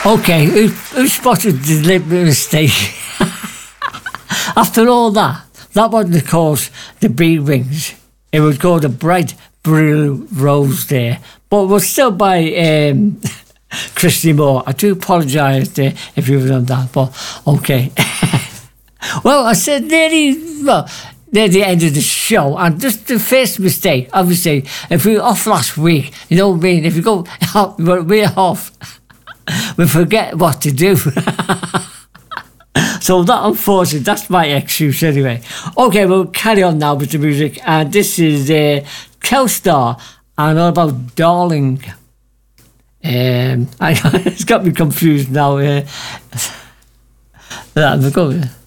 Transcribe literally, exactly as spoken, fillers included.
Okay, who, who spotted the deliberate mistake? After all that, that wasn't, of course, the B rings. It was called a bright blue rose there, but it was still by um, Christy Moore. I do apologise uh, if you've done that, but okay. Well, I said nearly, well, near the end of the show, and just the first mistake, obviously, if we were off last week, you know what I mean, if you go, we're off, we forget what to do. So that, unfortunately, that's my excuse anyway. Okay, we'll carry on now with the music, and this is uh, Telstar and all about Darling. Um, I, it's got me confused now. Uh, I'm going.